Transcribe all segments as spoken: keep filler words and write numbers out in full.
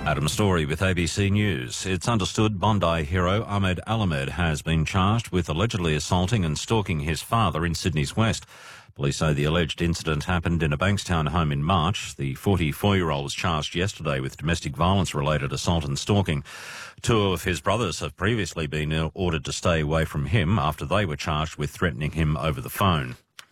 Adam Story with A B C News. It's understood Bondi hero Ahmed Alamed has been charged with allegedly assaulting and stalking his father in Sydney's West. Police say the alleged incident happened in a Bankstown home in March. The forty-four-year-old was charged yesterday with domestic violence-related assault and stalking. Two of his brothers have previously been ordered to stay away from him after they were charged with threatening him over the phone.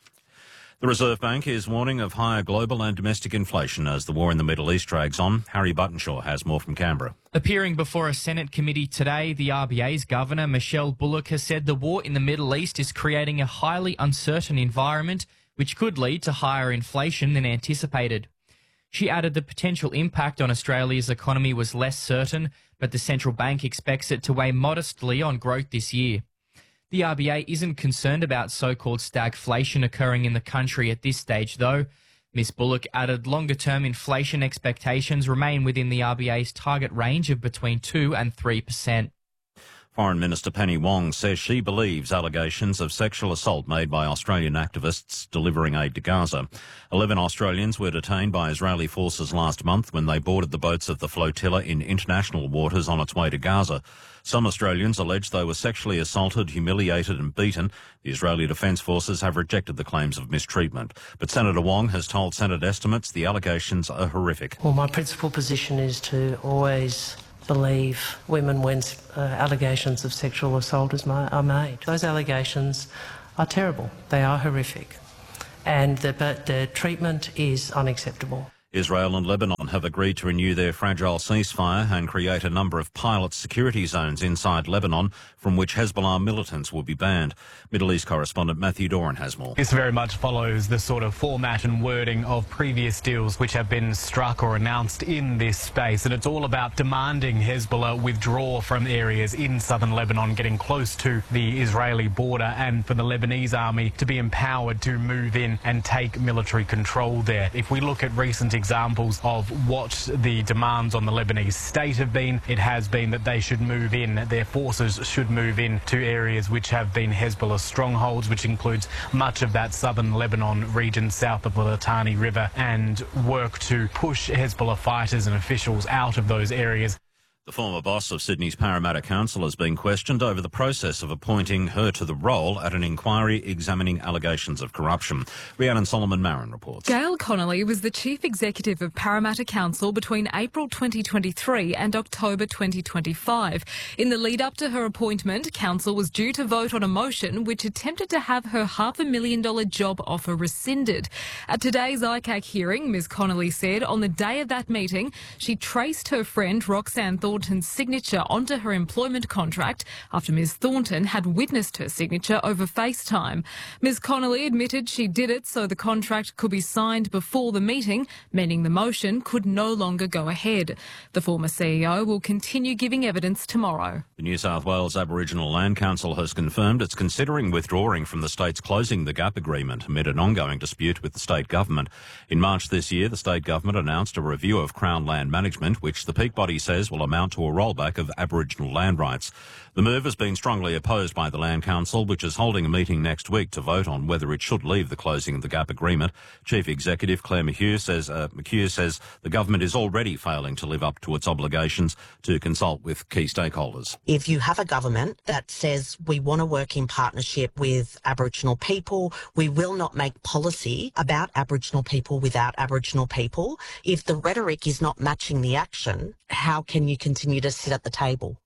The Reserve Bank is warning of higher global and domestic inflation as the war in the Middle East drags on. Harry Buttonshaw has more from Canberra. Appearing before a Senate committee today, the R B A's Governor, Michelle Bullock, has said the war in the Middle East is creating a highly uncertain environment which could lead to higher inflation than anticipated. She added the potential impact on Australia's economy was less certain, but the central bank expects it to weigh modestly on growth this year. The R B A isn't concerned about so-called stagflation occurring in the country at this stage, though. Miss Bullock added longer-term inflation expectations remain within the R B A's target range of between two and three percent. Foreign Minister Penny Wong says she believes allegations of sexual assault made by Australian activists delivering aid to Gaza. Eleven Australians were detained by Israeli forces last month when they boarded the boats of the flotilla in international waters on its way to Gaza. Some Australians allege they were sexually assaulted, humiliated and beaten. The Israeli Defence Forces have rejected the claims of mistreatment. But Senator Wong has told Senate estimates the allegations are horrific. Well, my principal position is to always believe women when uh, allegations of sexual assault is ma- are made. Those allegations are terrible. They are horrific. And the, but the treatment is unacceptable. Israel and Lebanon have agreed to renew their fragile ceasefire and create a number of pilot security zones inside Lebanon from which Hezbollah militants will be banned. Middle East correspondent Matthew Doran has more. This very much follows the sort of format and wording of previous deals which have been struck or announced in this space, and it's all about demanding Hezbollah withdraw from areas in southern Lebanon, getting close to the Israeli border, and for the Lebanese army to be empowered to move in and take military control there. If we look at recent examples of what the demands on the Lebanese state have been, it has been that they should move in, their forces should move in to areas which have been Hezbollah strongholds, which includes much of that southern Lebanon region south of the Litani River, and work to push Hezbollah fighters and officials out of those areas. The former boss of Sydney's Parramatta Council has been questioned over the process of appointing her to the role at an inquiry examining allegations of corruption. Rhiannon Solomon-Marin reports. Gail Connolly was the Chief Executive of Parramatta Council between April twenty twenty-three and October twenty twenty-five. In the lead-up to her appointment, Council was due to vote on a motion which attempted to have her half a million dollar job offer rescinded. At today's I C A C hearing, Miz Connolly said on the day of that meeting, she traced her friend Roxanne Thornton Thornton's signature onto her employment contract after Miz Thornton had witnessed her signature over FaceTime. Miz Connolly admitted she did it so the contract could be signed before the meeting, meaning the motion could no longer go ahead. The former C E O will continue giving evidence tomorrow. The New South Wales Aboriginal Land Council has confirmed it's considering withdrawing from the state's Closing the Gap agreement amid an ongoing dispute with the state government. In March this year, the state government announced a review of Crown land management, which the peak body says will amount to a rollback of Aboriginal land rights. The move has been strongly opposed by the Land Council, which is holding a meeting next week to vote on whether it should leave the Closing the Gap agreement. Chief Executive Claire McHugh says, uh, McHugh says the government is already failing to live up to its obligations to consult with key stakeholders. If you have a government that says we want to work in partnership with Aboriginal people, we will not make policy about Aboriginal people without Aboriginal people. If the rhetoric is not matching the action, how can you continue to sit at the table?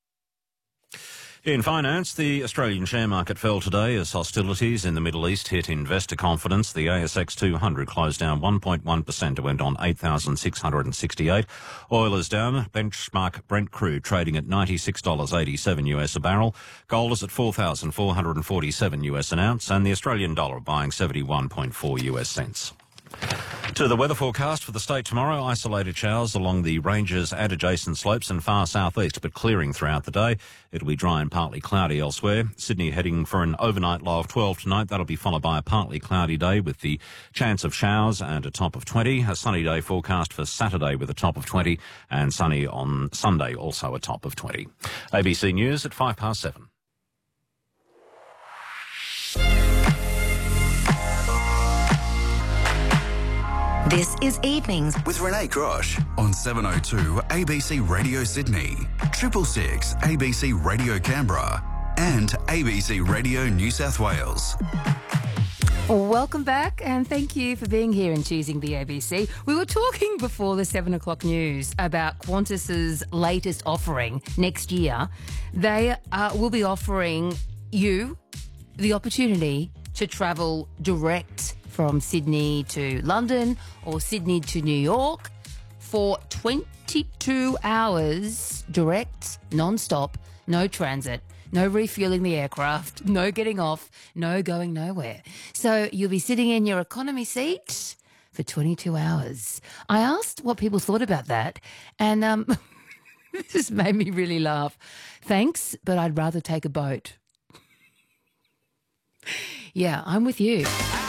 In finance, the Australian share market fell today as hostilities in the Middle East hit investor confidence. The A S X two hundred closed down one point one percent to end on eight thousand six hundred sixty-eight. Oil is down. Benchmark Brent crude trading at ninety-six dollars eighty-seven US a barrel. Gold is at four thousand four hundred forty-seven US an ounce, and the Australian dollar buying seventy-one point four US cents. To the weather forecast for the state tomorrow, isolated showers along the ranges and adjacent slopes and far southeast, but clearing throughout the day. It'll be dry and partly cloudy elsewhere. Sydney heading for an overnight low of twelve tonight. That'll be followed by a partly cloudy day with the chance of showers and a top of twenty. A sunny day forecast for Saturday with a top of twenty, and sunny on Sunday, also a top of twenty. A B C News at five past seven. This is Evenings with Renee Grosh on seven oh two A B C Radio Sydney, triple six A B C Radio Canberra and A B C Radio New South Wales. Welcome back and thank you for being here and choosing the A B C. We were talking before the seven o'clock news about Qantas's latest offering next year. They uh, will be offering you the opportunity to travel direct from Sydney to London or Sydney to New York for twenty-two hours direct, non-stop, no transit. No refueling the aircraft, no getting off, no going nowhere. So you'll be sitting in your economy seat for twenty-two hours. I asked what people thought about that, and um, it just made me really laugh. Thanks, but I'd rather take a boat. Yeah, I'm with you.